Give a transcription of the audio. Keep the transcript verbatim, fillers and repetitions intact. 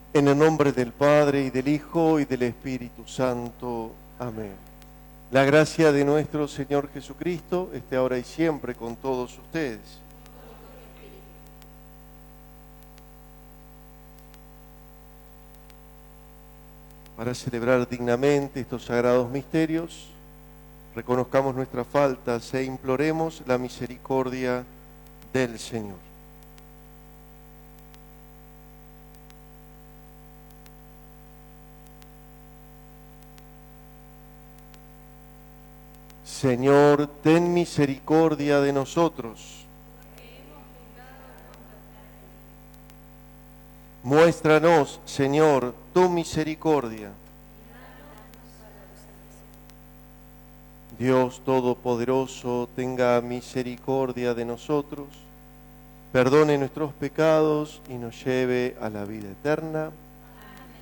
En el nombre del Padre, y del Hijo, y del Espíritu Santo. Amén. La gracia de nuestro Señor Jesucristo esté ahora y siempre con todos ustedes. Para celebrar dignamente estos sagrados misterios, reconozcamos nuestras faltas e imploremos la misericordia del Señor. Señor, ten misericordia de nosotros. Muéstranos, Señor, tu misericordia. Dios Todopoderoso, tenga misericordia de nosotros, perdone nuestros pecados y nos lleve a la vida eterna.